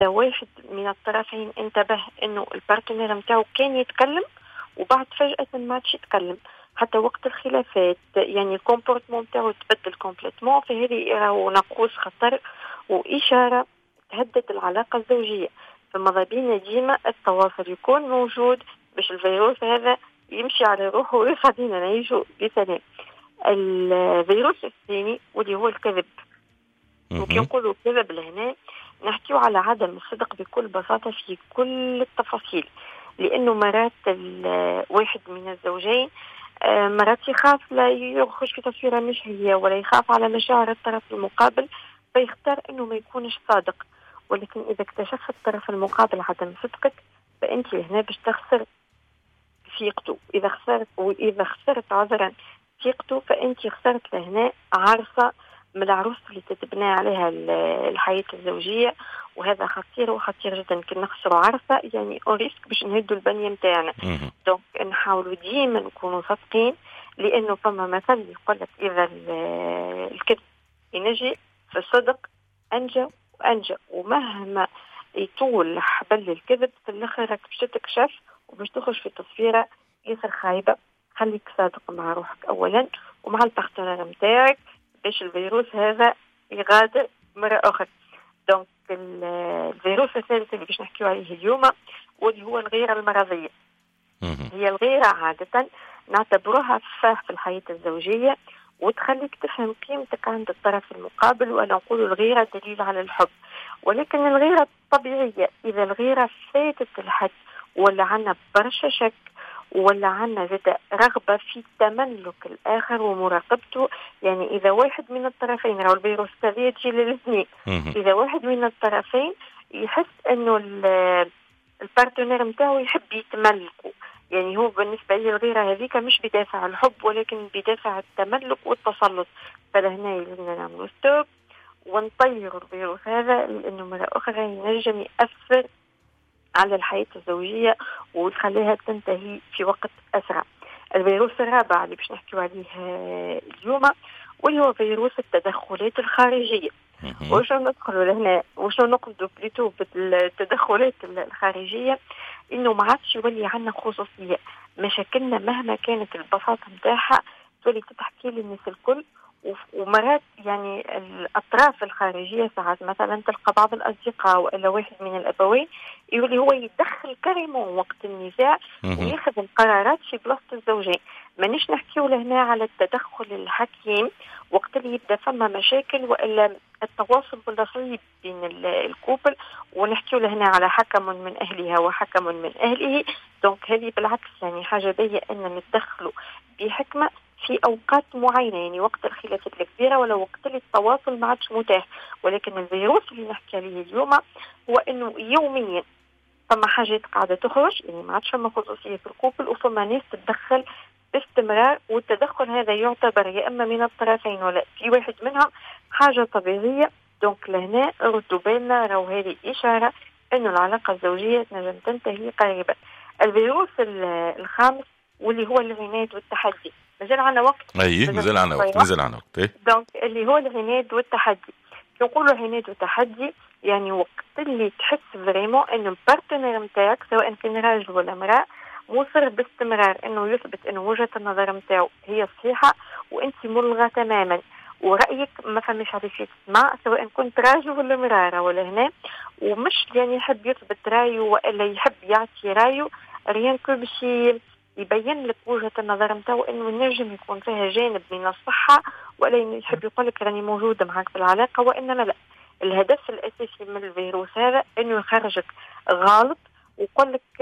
واحد من الطرفين انتبه انه البارتنير متاعه كان يتكلم وبعد فجأة ما عادش يتكلم حتى وقت الخلافات، يعني الكومبورتمون متاعه تبدل كومبليتمون، فهذه راهو نقوص خطر وإشارة تهدد العلاقة الزوجية. فماذا بينا ديما التواصل يكون موجود باش الفيروس هذا يمشي على روحه ويخلينا نعيشوا بسلام. الفيروس الثاني واللي هو الكذب، وكي نقولوا كذب لهنا نحكيو على عدم الصدق بكل بساطة في كل التفاصيل، لأنه مرات واحد من الزوجين مرات يخاف لا يخرج في تصويرة مش هي، ولا يخاف على مشاعر الطرف المقابل فيختار أنه ما يكونش صادق. ولكن إذا اكتشف الطرف المقابل عدم صدقك فأنت هنا باش تخسر ثقته. وإذا خسرت عذرا ثقته فأنت خسرت لهنا عرصة من العروس اللي تتبنى عليها الحياة الزوجية، وهذا خطير وخطير جدا. كي نخسروا عرصة يعني أوريسك باش نهدوا البنية متاعنا. دونك نحاولوا ديما نكونوا صادقين، لأنه فما مثل يقول لك إذا الكذب ينجي فالصدق أنجى وأنجى، ومهما يطول حبل الكذب في الآخر راك باش تكشف وباش تخرج في تصويرة ياسر خايبة. خليك صادق مع روحك أولا ومع البارتنر متاعك باش الفيروس هذا يغادر مرة أخرى. دونك الفيروس الثالث اللي باش نحكيو عليه اليوم واللي هو الغيرة المرضية. هي الغيرة عادة نعتبروها فاه في الحياة الزوجية وتخليك تفهم قيمتك عند الطرف المقابل، وأنا أقول الغيرة دليل على الحب. ولكن الغيرة الطبيعية إذا الغيرة فاتت الحد ولا عنا برشا شك ولا عنا زاد رغبة في تملك الآخر ومراقبته، يعني إذا واحد من الطرفين راهو الفيروس هذا يجي للاثنين، إذا واحد من الطرفين يحس أنه البارتنير متاعه يحب يتملكه، يعني هو بالنسبة لي الغيرة هذيك مش بدافع الحب ولكن بدافع التملك والتسلط، فلهنا لازمنا نعمل ستوب ونطير الفيروس هذا، لأنه مرة أخرى ينجم يأثر على الحياة الزوجية وتخليها تنتهي في وقت أسرع. الفيروس الرابع اللي باش نحكيو عليه اليوم واللي هو فيروس التدخلات الخارجية. وشو ندخلوا لهنا وشو نقصدوا بليتو بالتدخلات الخارجية؟ إنه ما عادش يولي عنا خصوصية، مشاكلنا مهما كانت البساطة متاعها تولي تحكي للناس الكل. ومرات يعني الأطراف الخارجية ساعات مثلا تلقى بعض الأصدقاء ولا واحد من الأبوين يقول هو يتدخل كريم وقت النزاع وياخذ القرارات في بلاصة الزوجين. ما نش نحكيو لهنا على التدخل الحكيم وقت اللي يبدأ فما مشاكل وإلا التواصل بالرصيد بين الكوبل، ونحكيو لهنا على حكم من أهلها وحكم من أهله. دونك هذه بالعكس يعني حاجة بية أن نتدخلوا بحكمة في أوقات معينة، يعني وقت الخلافات الكبيرة ولا وقت اللي التواصل ما عادش متاح. ولكن الفيروس اللي نحكي عليه اليوم هو أنه يوميا فما حاجات قاعدة تخرج، يعني ما عادش فما خصوصية في الكوبل وفما ناس تتدخل باستمرار، والتدخل هذا يعتبر يا إما من الطرفين ولا في واحد منهم حاجة طبيعية. دونك لهنا ردوا بالنا راهو هذه إشارة أنه العلاقة الزوجية نجم تنتهي قريبا. الفيروس الخامس واللي هو العناد والتحدي، مازال عنا وقت. مازال عنا وقت. دونك اللي هو العناد والتحدي، نقولوا عناد وتحدي يعني وقت اللي تحس فريمون انه البارتنر نتاعك سواء كان راجل ولا امرأة مصر باستمرار انه يثبت انه وجهة النظر نتاعو هي الصحيحة وانت ملغى تماما ورأيك ما فماش عليه تسمع، سواء كنت راجل ولا امرأة ولا هنا، ومش يعني يحب يثبت رايه ولا يحب يعطي رايه ريان كل بشي يبين لك وجهة النظر نتاعو انه النجم يكون فيها جانب من الصحة، ولا يحب يقول لك راني موجودة معك في العلاقة، وانما لا. الهدف الاساسي من الفيروس هذا انه يخرجك غلط ويقول لك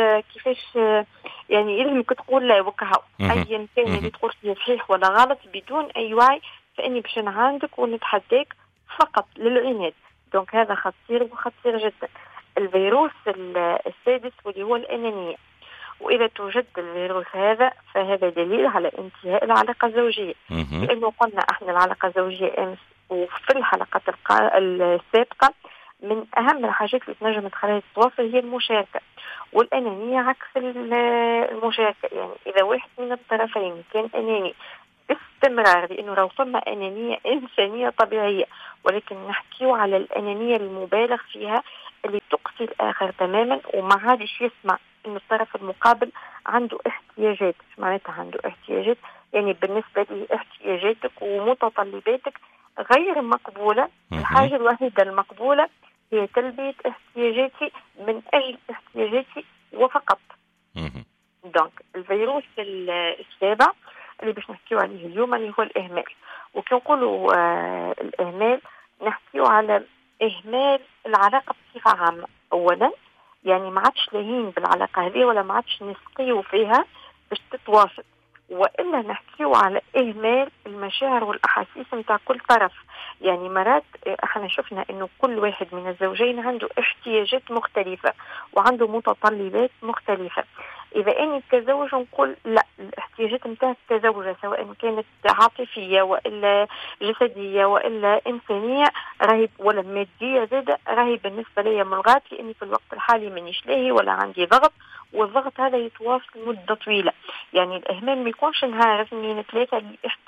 كيفاش يعني يلزمك تقول لا وكها ايا كان اللي تقول فيه صحيح ولا غلط بدون اي وعي، فاني باش نعاندك ونتحداك فقط للعناد. دونك هذا خطير وخطير جدا. الفيروس السادس واللي هو الانانية، وإذا توجد الفيروس هذا فهذا دليل على انتهاء العلاقة الزوجية، لأنه قلنا احنا العلاقة الزوجية أمس وفي الحلقات السابقة من أهم الحاجات اللي تنجم تخليها تتواصل هي المشاركة، والأنانية عكس المشاركة. يعني إذا واحد من الطرفين كان أناني باستمرار، لأنه لو ثم أنانية إنسانية طبيعية، ولكن نحكيو على الأنانية المبالغ فيها اللي تقصي الآخر تماما وما عادش يسمع إنه الطرف المقابل عنده احتياجات. معناتها عنده احتياجات يعني بالنسبة لي احتياجاتك ومتطلباتك غير مقبولة. الحاجة الوحيدة المقبولة هي تلبية احتياجاتي من أجل احتياجاتي وفقط. دونك الفيروس السابع اللي باش نحكيو عليه اليوم اللي هو الإهمال. وكي نقولوا الإهمال نحكيو على إهمال العلاقة بصفة عامة. أولا يعني ما عادش لاهين بالعلاقة هذه ولا ما عادش نسقيو فيها باش تتواصل، وإلا نحكيو على إهمال المشاعر والأحاسيس متاع كل طرف. يعني مرات احنا شفنا انه كل واحد من الزوجين عنده احتياجات مختلفة وعنده متطلبات مختلفة. إذا أني كزوج نقول لا، الاحتياجات متاعك كزوجة سواء كانت عاطفية وإلا جسدية وإلا إنسانية راهي ولا مادية زادة راهي بالنسبة لي ملغاة، لأني في الوقت الحالي مانيش لاهي ولا عندي ضغط، والضغط هذا يتواصل مدة طويلة. يعني الإهمال ما يكونش نهار اثنين ثلاثة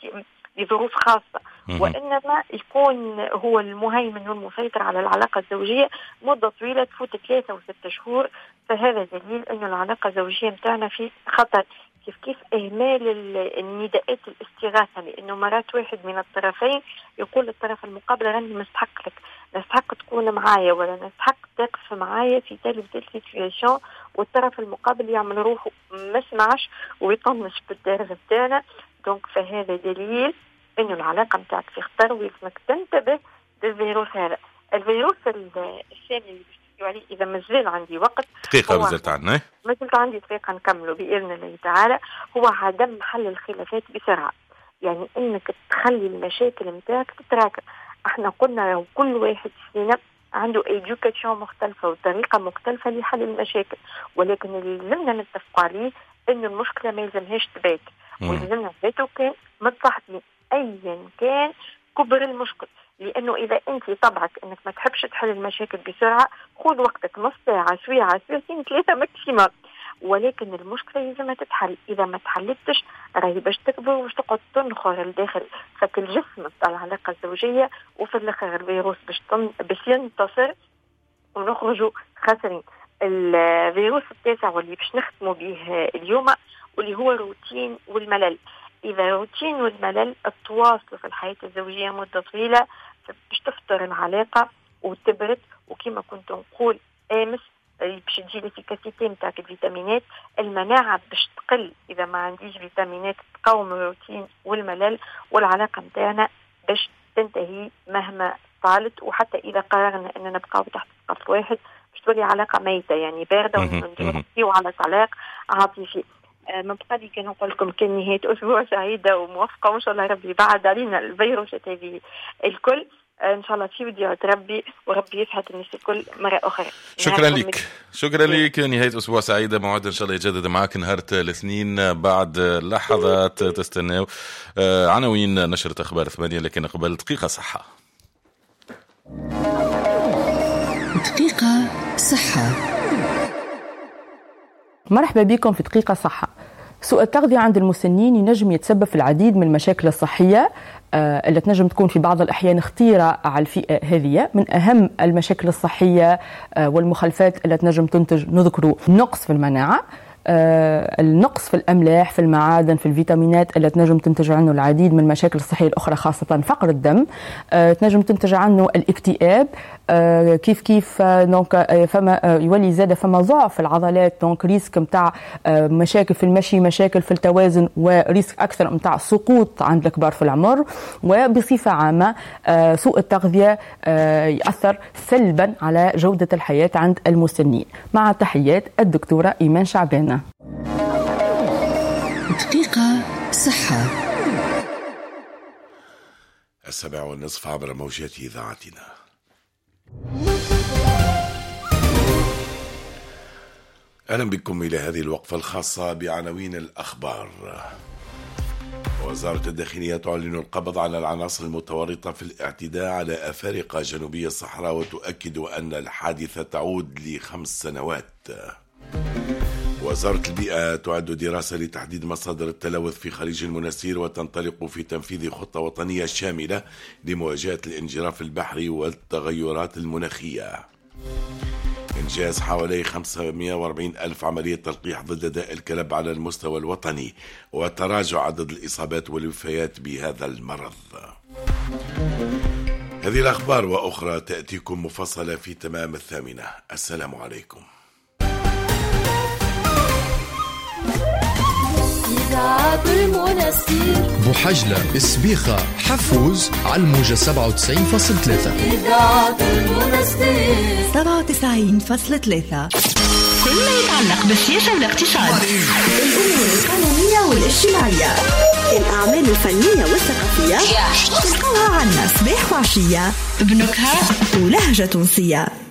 لظروف خاصة، وإنما يكون هو المهيمن والمسيطر على العلاقة الزوجية مدة طويلة تفوت 3 و6 شهور. فهذا دليل أن العلاقة الزوجية متاعنا في خطر. كيف إهمال النداءات الاستغاثة، لأنه مرات واحد من الطرفين يقول للطرف المقابل راني مستحق لك، نستحق تكون معايا ولا نستحق تقف معايا في تلك سيتوياسيون، والطرف المقابل يعمل روحه ما سمعش ويطنش بالدرجة بتاعنا. دونك فهذا دليل أن العلاقة متاعك في خطر ويلزمك تنتبه للفيروس هذا. الفيروس الثاني اللي عليه إذا مازال عندي وقت دقيقة مازلت عندنا، مازلت عندي دقيقة نكمله بإذن الله تعالى، هو عدم حل الخلافات بسرعة. يعني إنك تخلي المشاكل متاعك تتراكم. احنا قلنا لو كل واحد فينا عنده إيديوكاسيون مختلفة وطريقة مختلفة لحل المشاكل، ولكن اللي لازمنا نتفق عليه إنه المشكلة ما يلزمهاش تبات، ولازمنا نباتوا كان متصاحبين أيا كان كبر المشكل. لأنه إذا أنت طبعك أنك ما تحبش تحل المشاكل بسرعة، خذ وقتك نص ساعة ساعة 3 ماكسيموم، ولكن المشكلة لازم تتحل. إذا ما تحلتش راهي باش تكبر وباش تقعد تنخر الداخل فك الجسم بتاع العلاقة الزوجية، وفي الآخر الفيروس باش ينتصر ونخرجوا خاسرين. الفيروس التاسع واللي باش نختموا به اليوم واللي هو الروتين والملل. إذا روتين والملل التواصل في الحياة الزوجية مدة طويلة باش تفتر العلاقة وتبرد، وكما كنت نقول آمس باش تجي الإفيكاسيتي متاعك الفيتامينات، المناعة باش تقل إذا ما عنديش فيتامينات تقاوم الروتين والملل، والعلاقة متاعنا باش تنتهي مهما طالت. وحتى إذا قررنا أننا نبقى تحت سقف واحد باش تولي علاقة ميتة يعني باردة، ونحكيو على طلاق عاطفي. ما بقى لي كان نقول لكم كان نهاية أسبوع سعيدة وموفقة، وإن شاء الله ربي بعد علينا الفيروسات هذه الكل إن شاء الله في وديعة ربي، وربي يفحط الناس الكل مرة أخرى. شكرا لك، شكرا لك. نهاية أسبوع سعيدة، موعد إن شاء الله يجدد معك نهار الاثنين بعد لحظات. تستناو عناوين نشرة أخبار 8، لكن قبل دقيقة صحة. دقيقة صحة. مرحبا بكم في دقيقة صحة. سوء التغذية عند المسنين ينجم يتسبب في العديد من المشاكل الصحية اللي تنجم تكون في بعض الأحيان خطيرة على الفئة هذه. من أهم المشاكل الصحية والمخالفات اللي تنجم تنتج نذكر نقص في المناعة، النقص في الأملاح، في المعادن، في الفيتامينات اللي تنجم تنتج عنه العديد من المشاكل الصحية الأخرى، خاصة فقر الدم. تنجم تنتج عنه الاكتئاب. كيف دونك فما يولي زاد فما ضعف في العضلات، دونك ريسك متاع مشاكل في المشي، مشاكل في التوازن، وريسك أكثر متاع سقوط عند الكبار في العمر. وبصفة عامة سوء التغذية يأثر سلبا على جودة الحياة عند المسنين. مع تحيات الدكتورة إيمان شعبانة. دقيقة صحة. 7:30 عبر موجات إذاعتنا. أهلا بكم إلى هذه الوقفة الخاصة بعناوين الأخبار. وزارة الداخلية تعلن القبض على العناصر المتورطة في الاعتداء على أفارقة جنوبية الصحراء، وتؤكد أن الحادثة تعود ل5 سنوات. وزارة البيئة تعد دراسة لتحديد مصادر التلوث في خليج المنستير، وتنطلق في تنفيذ خطة وطنية شاملة لمواجهة الانجراف البحري والتغيرات المناخية. إنجاز حوالي 540 ألف عملية تلقيح ضد داء الكلب على المستوى الوطني، وتراجع عدد الإصابات والوفيات بهذا المرض. هذه الأخبار وأخرى تأتيكم مفصلة في تمام 8. السلام عليكم. بوحجلة، سبيخة، حفوز على الموجة 97.3. إذاعة المنستير 97.3. كل ما يتعلق بالسياسة والاقتصاد، الأمور القانونية والاجتماعية، الأعمال الفنية والثقافية، تلقوها عنا صباح وعشية بنكهة ولهجة تونسية.